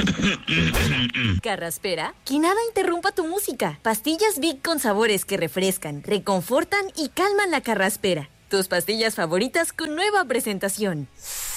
Carraspera, que nada interrumpa tu música. Pastillas Big con sabores que refrescan, reconfortan y calman la carraspera. Tus pastillas favoritas con nueva presentación.